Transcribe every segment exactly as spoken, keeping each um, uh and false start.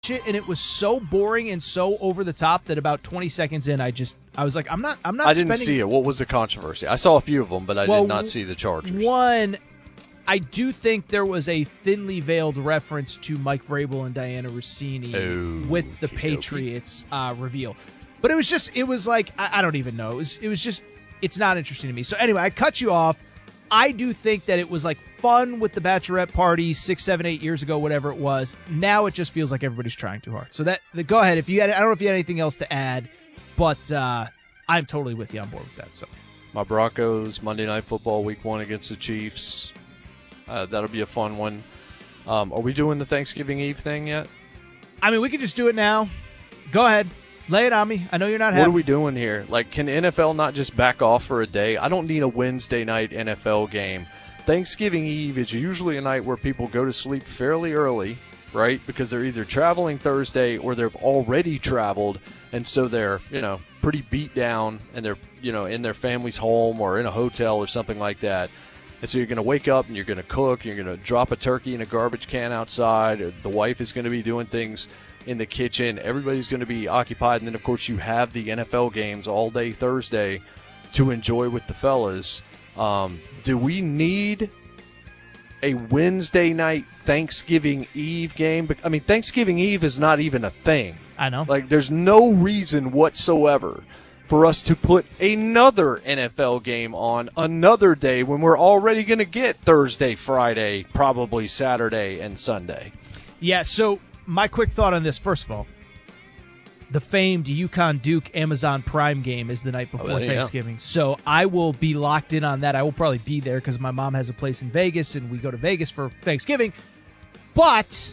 watch it, and it was so boring and so over the top that about twenty seconds in, I just I was like, I'm not I'm not. I didn't spending... see it. What was the controversy? I saw a few of them, but I well, did not see the Chargers. One, I do think there was a thinly veiled reference to Mike Vrabel and Diana Rossini oh, with the Patriots uh, reveal, but it was just it was like I, I don't even know. It was, it was just it's not interesting to me. So anyway, I cut you off. I do think that it was like fun with the bachelorette party six, seven, eight years ago, whatever it was. Now it just feels like everybody's trying too hard. So that the, go ahead if you had. I don't know if you had anything else to add, but uh, I'm totally with you on board with that. So my Broncos Monday Night Football Week One against the Chiefs. Uh, that'll be a fun one. Um, are we doing the Thanksgiving Eve thing yet? I mean, we could just do it now. Go ahead. Lay it on me. I know you're not happy. What are we doing here? Like, can N F L not just back off for a day? I don't need a Wednesday night N F L game. Thanksgiving Eve is usually a night where people go to sleep fairly early, right? Because they're either traveling Thursday or they've already traveled, and so they're, you know, pretty beat down, and they're, you know, in their family's home or in a hotel or something like that. And so you're going to wake up and you're going to cook. You're going to drop a turkey in a garbage can outside. Or the wife is going to be doing things in the kitchen. Everybody's going to be occupied. And then, of course, you have the N F L games all day Thursday to enjoy with the fellas. Um, do we need a Wednesday night Thanksgiving Eve game? I mean, Thanksgiving Eve is not even a thing. I know. Like, there's no reason whatsoever for us to put another N F L game on another day when we're already going to get Thursday, Friday, probably Saturday, and Sunday. Yeah, so my quick thought on this, first of all, the famed UConn Duke Amazon Prime game is the night before oh, Thanksgiving. So I will be locked in on that. I will probably be there because my mom has a place in Vegas, and we go to Vegas for Thanksgiving. But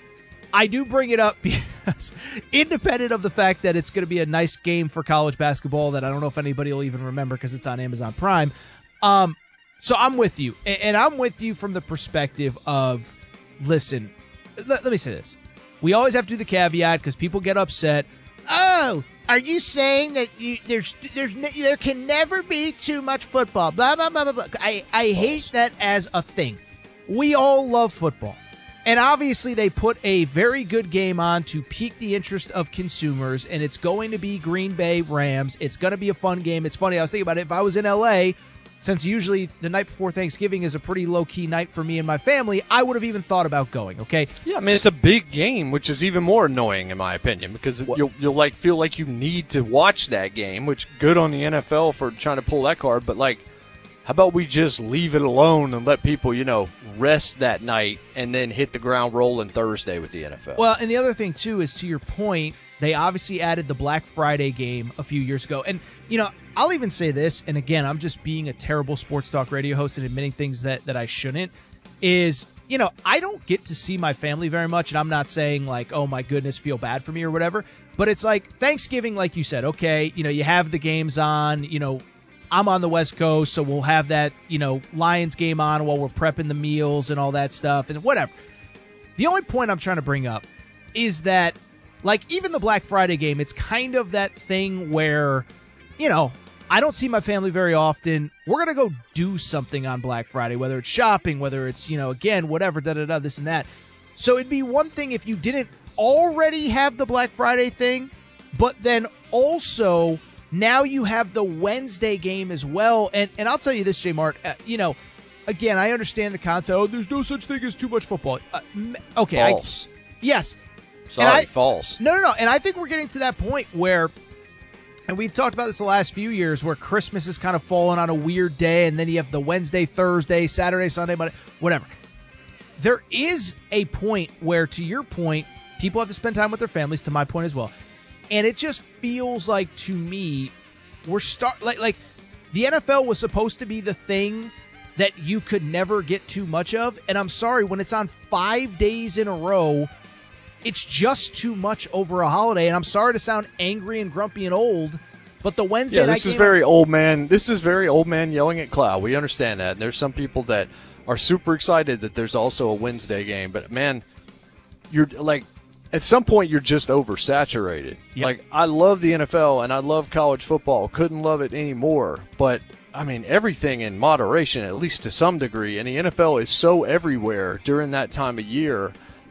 I do bring it up because independent of the fact that it's going to be a nice game for college basketball that I don't know if anybody will even remember because it's on Amazon Prime. Um, so I'm with you. And I'm with you from the perspective of, listen, let, let me say this. We always have to do the caveat because people get upset. Oh, are you saying that you, there's there's there can never be too much football? Blah, blah, blah, blah, blah. I, I hate that as a thing. We all love football. And obviously they put a very good game on to pique the interest of consumers, and it's going to be Green Bay Rams. It's going to be a fun game. It's funny, I was thinking about it. If I was in L A, since usually the night before Thanksgiving is a pretty low-key night for me and my family, I would have even thought about going, okay? Yeah, I mean, it's a big game, which is even more annoying in my opinion, because you'll, you'll like feel like you need to watch that game, which good on the N F L for trying to pull that card, but like, how about we just leave it alone and let people, you know, rest that night and then hit the ground rolling Thursday with the N F L? Well, and the other thing, too, is to your point, they obviously added the Black Friday game a few years ago. And, you know, I'll even say this, and again, I'm just being a terrible sports talk radio host and admitting things that, that I shouldn't, is, you know, I don't get to see my family very much, and I'm not saying, like, oh, my goodness, feel bad for me or whatever. But it's like Thanksgiving, like you said, okay, you know, you have the games on, you know, I'm on the West Coast, so we'll have that, you know, Lions game on while we're prepping the meals and all that stuff and whatever. The only point I'm trying to bring up is that, like, even the Black Friday game, it's kind of that thing where, you know, I don't see my family very often. We're going to go do something on Black Friday, whether it's shopping, whether it's, you know, again, whatever, da-da-da, this and that. So it'd be one thing if you didn't already have the Black Friday thing, but then also now you have the Wednesday game as well. And and I'll tell you this, J. Mart, uh, you know, again, I understand the concept. Oh, there's no such thing as too much football. Uh, okay. False. I, yes. Sorry, I, false. No, no, no. And I think we're getting to that point where, and we've talked about this the last few years, where Christmas is kind of fallen on a weird day, and then you have the Wednesday, Thursday, Saturday, Sunday, Monday, whatever. There is a point where, to your point, people have to spend time with their families, to my point as well. And it just feels like, to me, we're start like like the N F L was supposed to be the thing that you could never get too much of. And I'm sorry, when it's on five days in a row, it's just too much over a holiday. And I'm sorry to sound angry and grumpy and old, but the Wednesday yeah, night this is game very old man. This is very old man yelling at cloud. We understand that. And there's some people that are super excited that there's also a Wednesday game. But man, you're like, at some point, you're just oversaturated. Yep. Like, I love the N F L and I love college football. Couldn't love it anymore. But, I mean, everything in moderation, at least to some degree. And the N F L is so everywhere during that time of year.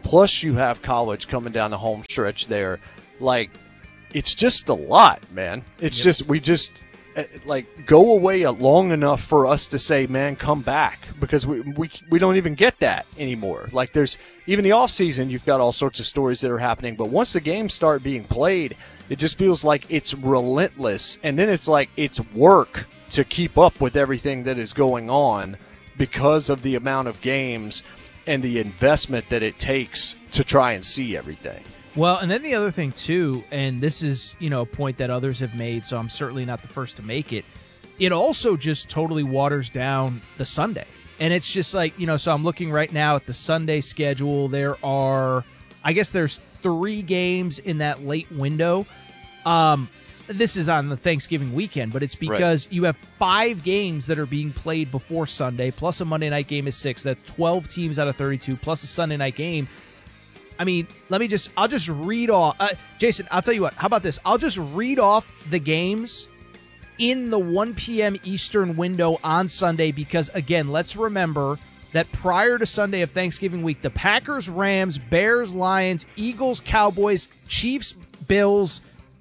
plus you have college coming down the home stretch there. Like, it's just a lot, man. It's yep. just, we just, like, go away long enough for us to say, man, come back, because we, we, we don't even get that anymore. Like, there's, even the off season, you've got all sorts of stories that are happening, but once the games start being played, it just feels like it's relentless, and then it's like it's work to keep up with everything that is going on because of the amount of games and the investment that it takes to try and see everything. Well, and then the other thing, too, and this is, you know, a point that others have made, so I'm certainly not the first to make it, it also just totally waters down the Sunday. And it's just like, you know, so I'm looking right now at the Sunday schedule. There are, I guess there's three games in that late window. Um, this is on the Thanksgiving weekend, but it's because right. you have five games that are being played before Sunday, plus a Monday night game is six. That's twelve teams out of thirty-two, plus a Sunday night game. I mean, let me just, I'll just read off. Uh, Jason, I'll tell you what, how about this? I'll just read off the games in the one p.m. Eastern window on Sunday, because, again, let's remember that prior to Sunday of Thanksgiving week, the Packers, Rams, Bears, Lions, Eagles, Cowboys, Chiefs, Bills,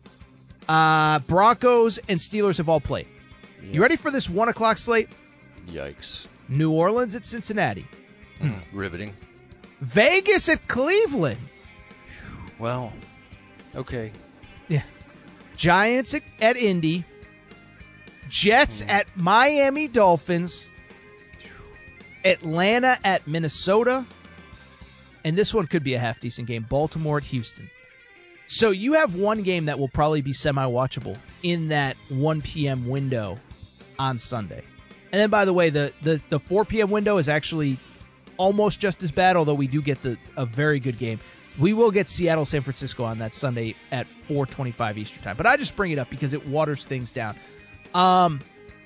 uh, Broncos, and Steelers have all played. Yep. You ready for this one o'clock slate? Yikes. New Orleans at Cincinnati. Mm, riveting. Vegas at Cleveland. Well, okay. Yeah. Giants at, at Indy. Jets mm. at Miami Dolphins. Atlanta at Minnesota. And this one could be a half-decent game. Baltimore at Houston. So you have one game that will probably be semi-watchable in that one p.m. window on Sunday. And then, by the way, the, the, the four p.m. window is actually almost just as bad, although we do get the a very good game. We will get Seattle, San Francisco on that Sunday at four twenty-five Eastern time. But I just bring it up because it waters things down. Um,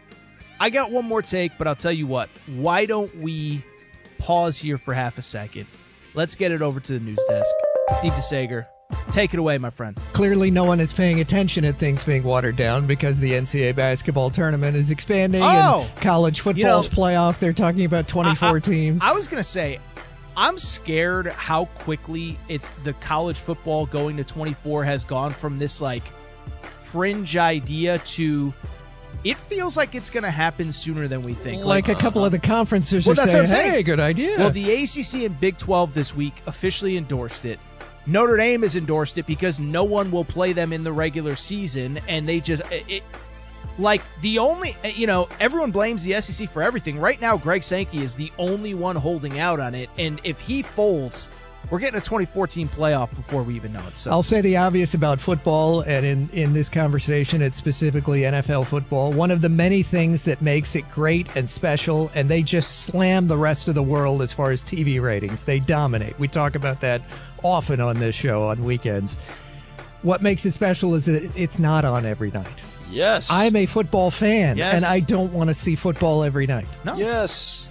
I got one more take, but I'll tell you what. Why don't we pause here for half a second? Let's get it over to the news desk. Steve DeSager, take it away, my friend. Clearly no one is paying attention at things being watered down because the N C double A basketball tournament is expanding. Oh, and college football's you know, playoff. They're talking about twenty-four I, I, teams. I was going to say, I'm scared how quickly it's the college football going to twenty-four has gone from this like fringe idea to it feels like it's going to happen sooner than we think. Like, like a couple uh, of the conferences well, are saying, saying, hey, good idea. Well, the A C C and Big twelve this week officially endorsed it. Notre Dame has endorsed it because no one will play them in the regular season, and they just it, like the only you know everyone blames the S E C for everything. Right now, Greg Sankey is the only one holding out on it, and if he folds, we're getting a twenty-four team playoff before we even know it. So I'll say the obvious about football, and in in this conversation, it's specifically N F L football. One of the many things that makes it great and special, and they just slam the rest of the world as far as T V ratings. They dominate. We talk about that often on this show on weekends. What makes it special is that it's not on every night. Yes. I'm a football fan, yes. and I don't want to see football every night. No. Yes.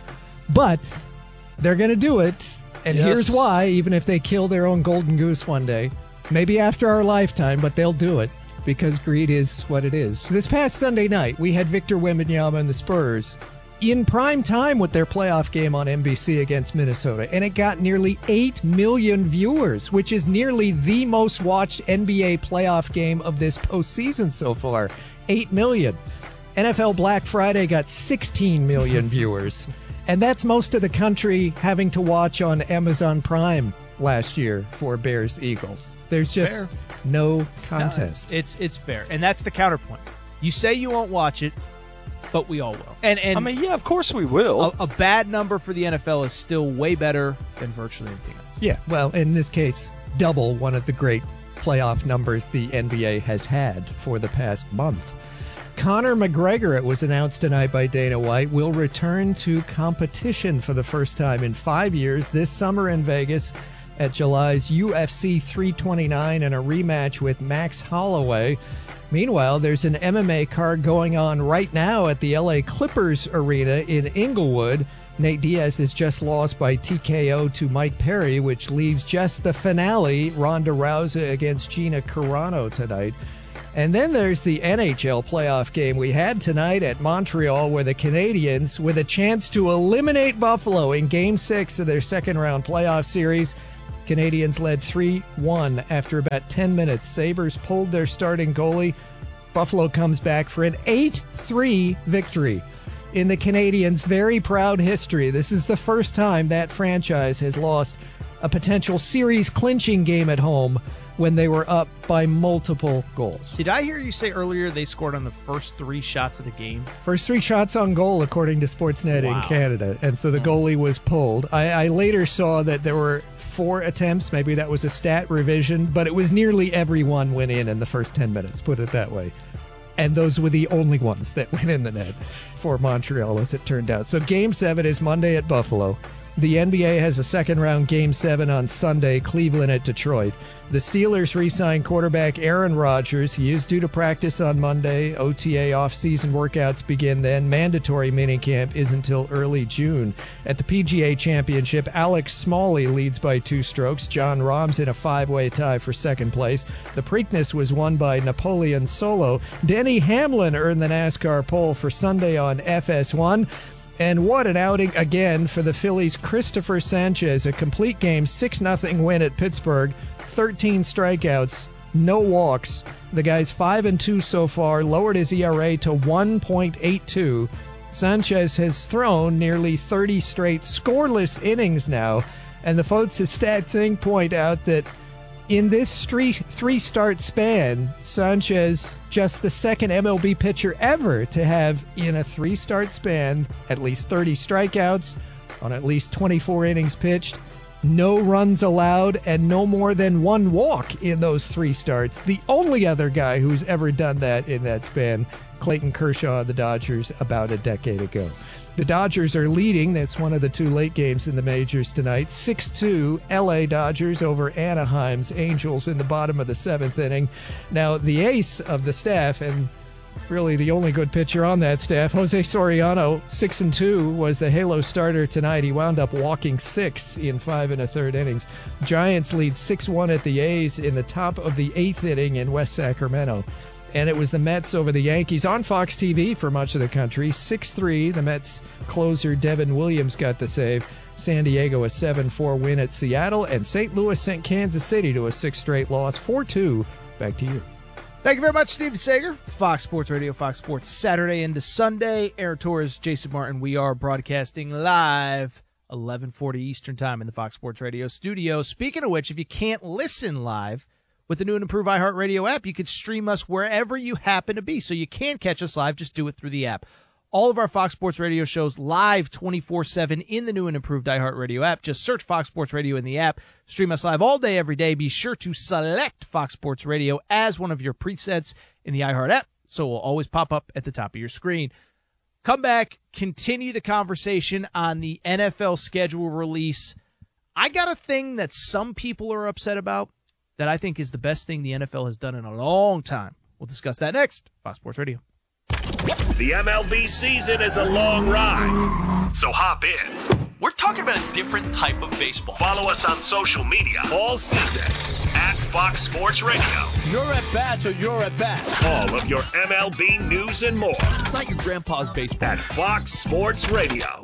But they're going to do it, and yes. here's why, even if they kill their own golden goose one day. Maybe after our lifetime, but they'll do it, because greed is what it is. This past Sunday night, we had Victor Wembanyama and the Spurs in prime time with their playoff game on N B C against Minnesota, and it got nearly eight million viewers, which is nearly the most watched N B A playoff game of this postseason so far. eight million. N F L Black Friday got sixteen million viewers, and that's most of the country having to watch on Amazon Prime last year for Bears-Eagles. There's just fair. no contest. No, it's, it's it's fair, and that's the counterpoint. You say you won't watch it, but we all will. And and I mean, yeah, of course we will. A, a bad number for the N F L is still way better than virtually anything else. Yeah, well, in this case, double one of the great playoff numbers the N B A has had for the past month. Conor McGregor, it was announced tonight by Dana White, will return to competition for the first time in five years this summer in Vegas at July's U F C three twenty-nine and a rematch with Max Holloway. Meanwhile, there's an M M A card going on right now at the L A Clippers Arena in Inglewood. Nate Diaz has just lost by T K O to Mike Perry, which leaves just the finale, Ronda Rousey against Gina Carano tonight. And then there's the N H L playoff game we had tonight at Montreal, where the Canadiens, with a chance to eliminate Buffalo in Game six of their second-round playoff series, Canadians led three one after about ten minutes. Sabres pulled their starting goalie. Buffalo comes back for an eight three victory in the Canadiens' very proud history. This is the first time that franchise has lost a potential series clinching game at home when they were up by multiple goals. Did I hear you say earlier they scored on the first three shots of the game? First three shots on goal, according to Sportsnet Wow. in Canada. And so the goalie was pulled. I, I later saw that there were four attempts. Maybe that was a stat revision, but it was nearly every one went in in the first ten minutes, put it that way. And those were the only ones that went in the net for Montreal, as it turned out. So Game seven is Monday at Buffalo. The N B A has a second-round Game seven on Sunday, Cleveland at Detroit. The Steelers re-signed quarterback Aaron Rodgers. He is due to practice on Monday. O T A off-season workouts begin then. Mandatory minicamp is until early June. At the P G A Championship, Alex Smalley leads by two strokes. John Rahm's in a five-way tie for second place. The Preakness was won by Napoleon Solo. Denny Hamlin earned the NASCAR pole for Sunday on F S one. And what an outing again for the Phillies' Christopher Sanchez. A complete game, six nothing win at Pittsburgh. thirteen strikeouts, no walks. The guy's five and two so far, lowered his E R A to one point eight two. Sanchez has thrown nearly thirty straight scoreless innings now. And the folks at StatSync point out that in this three, three-start span, Sanchez, just the second M L B pitcher ever to have, in a three-start span, at least thirty strikeouts on at least twenty-four innings pitched, no runs allowed, and no more than one walk in those three starts. The only other guy who's ever done that in that span, Clayton Kershaw of the Dodgers, about a decade ago. The Dodgers are leading. That's one of the two late games in the majors tonight. six two L A Dodgers over Anaheim's Angels in the bottom of the seventh inning. Now, the ace of the staff, and really the only good pitcher on that staff, Jose Soriano, six and two, was the halo starter tonight. He wound up walking six in five and a third innings. Giants lead six one at the A's in the top of the eighth inning in West Sacramento. And it was the Mets over the Yankees on Fox T V for much of the country. six three, the Mets closer Devin Williams got the save. San Diego a seven four win at Seattle. And Saint Louis sent Kansas City to a sixth straight loss, four two. Back to you. Thank you very much, Steve Sager. Fox Sports Radio, Fox Sports Saturday into Sunday. Aaron Torres, Jason Martin. We are broadcasting live eleven forty Eastern Time in the Fox Sports Radio studio. Speaking of which, if you can't listen live, with the new and improved iHeartRadio app, you can stream us wherever you happen to be. So you can catch us live. Just do it through the app. All of our Fox Sports Radio shows live twenty-four seven in the new and improved iHeartRadio app. Just search Fox Sports Radio in the app. Stream us live all day, every day. Be sure to select Fox Sports Radio as one of your presets in the iHeart app, so it will always pop up at the top of your screen. Come back, continue the conversation on the N F L schedule release. I got a thing that some people are upset about that I think is the best thing the N F L has done in a long time. We'll discuss that next. Fox Sports Radio. The M L B season is a long ride, so hop in. We're talking about a different type of baseball. Follow us on social media all season at Fox Sports Radio. You're at bat, so you're at bat. All of your M L B news and more It's not your grandpa's baseball. at Fox Sports Radio.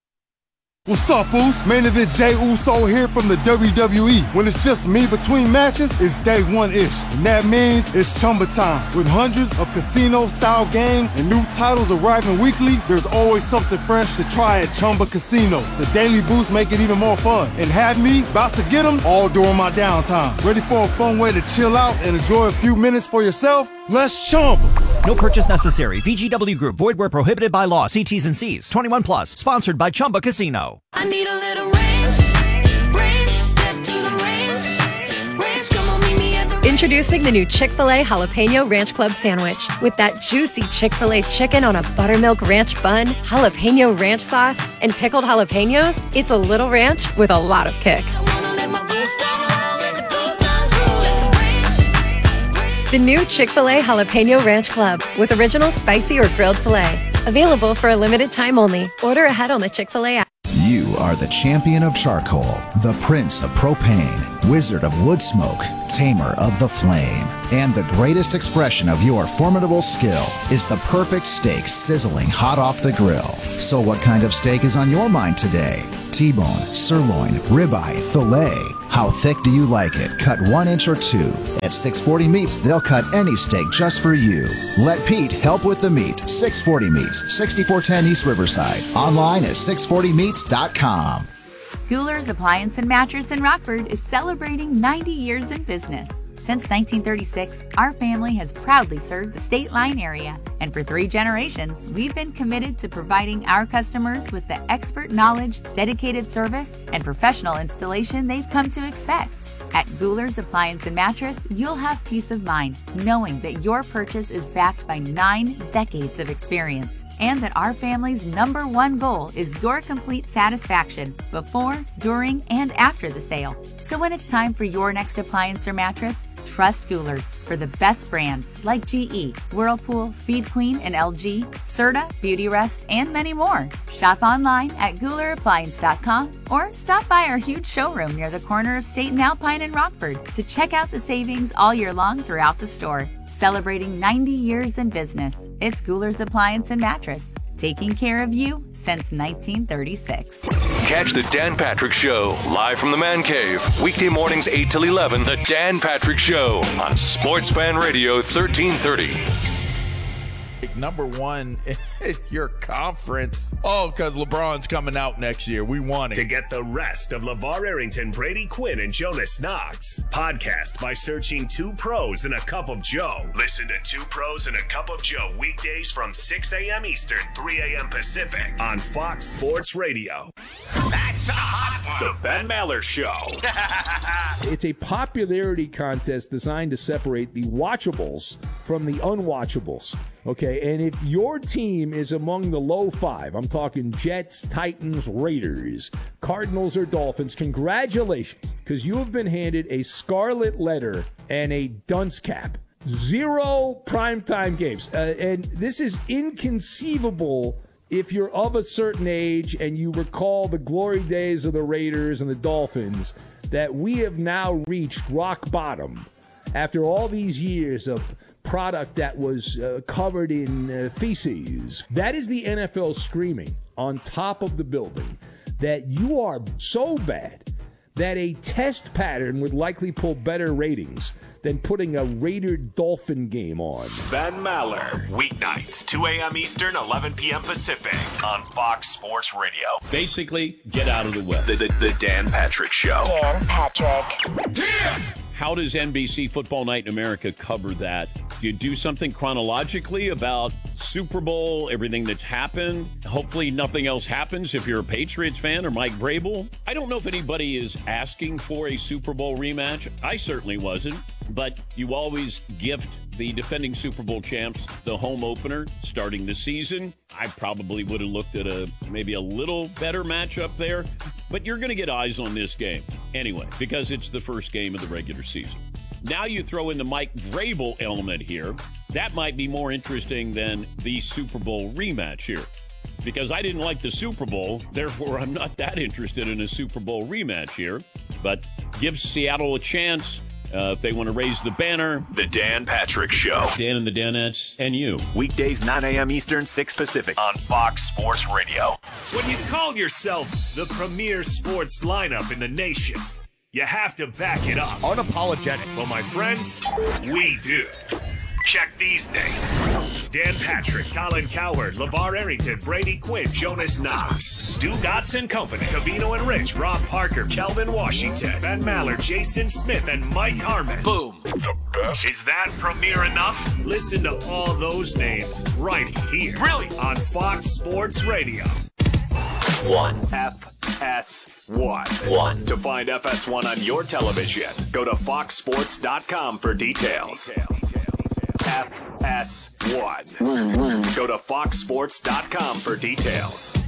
What's up, Foos? Main event Jay Uso here from the W W E. When it's just me between matches, it's day one-ish. And that means it's Chumba time. With hundreds of casino-style games and new titles arriving weekly, there's always something fresh to try at Chumba Casino. The daily boosts make it even more fun. And have me about to get them all during my downtime. Ready for a fun way to chill out and enjoy a few minutes for yourself? Let's Chumba. No purchase necessary. V G W Group. Void where prohibited by law. See T's and C's. twenty-one plus. Sponsored by Chumba Casino. I need a little ranch, ranch, step to the ranch, ranch, come on, meet me at the Introducing the new Chick-fil-A Jalapeno Ranch Club Sandwich. With that juicy Chick-fil-A chicken on a buttermilk ranch bun, jalapeno ranch sauce, and pickled jalapenos, it's a little ranch with a lot of kick. I wanna let my boots down low, let the good times roll, let the ranch, ranch. The new Chick-fil-A Jalapeno Ranch Club with original spicy or grilled filet. Available for a limited time only. Order ahead on the Chick-fil-A app. You are the champion of charcoal, the prince of propane, wizard of wood smoke, tamer of the flame. And the greatest expression of your formidable skill is the perfect steak sizzling hot off the grill. So what kind of steak is on your mind today? T-bone, sirloin, ribeye, filet. How thick do you like it? Cut one inch or two. At six forty Meats, they'll cut any steak just for you. Let Pete help with the meat. six forty Meats, sixty-four ten East Riverside. Online at six forty meats dot com. Guler's Appliance and Mattress in Rockford is celebrating ninety years in business. Since nineteen thirty-six, our family has proudly served the State Line area, and for three generations, we've been committed to providing our customers with the expert knowledge, dedicated service, and professional installation they've come to expect. At Guler's Appliance and Mattress, you'll have peace of mind knowing that your purchase is backed by nine decades of experience, and that our family's number one goal is your complete satisfaction before, during, and after the sale. So when it's time for your next appliance or mattress, trust Guler's for the best brands like G E, Whirlpool, Speed Queen, and L G, Serta, Beautyrest, and many more. Shop online at Guler Appliance dot com or stop by our huge showroom near the corner of State and Alpine in Rockford to check out the savings all year long throughout the store. Celebrating ninety years in business, it's Guler's Appliance and Mattress, taking care of you since nineteen thirty-six. Catch the Dan Patrick Show live from the Man Cave, weekday mornings eight till eleven. The Dan Patrick Show on Sports Fan Radio thirteen thirty. Number one in your conference. Oh, because LeBron's coming out next year. We want it. To get the rest of LeVar Arrington, Brady Quinn, and Jonas Knox. Podcast by searching Two Pros and a Cup of Joe. Listen to Two Pros and a Cup of Joe weekdays from six a.m. Eastern, three a.m. Pacific on Fox Sports Radio. That's a hot one. The Ben Maller Show. It's a popularity contest designed to separate the watchables from the unwatchables. Okay, and if your team is among the low five, I'm talking Jets, Titans, Raiders, Cardinals, or Dolphins, congratulations, because you have been handed a scarlet letter and a dunce cap. Zero primetime games. Uh, and this is inconceivable if you're of a certain age and you recall the glory days of the Raiders and the Dolphins, that we have now reached rock bottom after all these years of product that was uh, covered in uh, feces. That is the N F L screaming on top of the building that you are so bad that a test pattern would likely pull better ratings than putting a Raider-Dolphin game on. Ben Maller, weeknights, two a.m. Eastern, eleven p.m. Pacific on Fox Sports Radio. Basically, get out of the way. The, the, the Dan Patrick Show. Dan Patrick. Yeah! How does N B C Football Night in America cover that? Do you do something chronologically about Super Bowl, everything that's happened? Hopefully nothing else happens if you're a Patriots fan or Mike Vrabel. I don't know if anybody is asking for a Super Bowl rematch. I certainly wasn't. But you always gift the defending Super Bowl champs the home opener starting the season. I probably would have looked at a maybe a little better matchup there. But you're going to get eyes on this game anyway, because it's the first game of the regular season. Now you throw in the Mike Vrabel element here. That might be more interesting than the Super Bowl rematch here. Because I didn't like the Super Bowl, therefore I'm not that interested in a Super Bowl rematch here. But gives Seattle a chance. Uh, if they want to raise the banner. The Dan Patrick Show. Dan and the Danettes and you. Weekdays, nine a.m. Eastern, six Pacific on Fox Sports Radio. When you call yourself the premier sports lineup in the nation, you have to back it up. Unapologetic. Well, my friends, we do. Check these names. Dan Patrick, Colin Cowherd, LeVar Arrington, Brady Quinn, Jonas Knox, Stu Gotts and Company, Cavino and Rich, Rob Parker, Kelvin Washington, Ben Maller, Jason Smith, and Mike Harmon. Boom. The best. Is that premiere enough? Listen to all those names right here. Really? On Fox Sports Radio. One. F S one. One. To find F S one on your television, go to fox sports dot com for details. F S one. Go to fox sports dot com for details.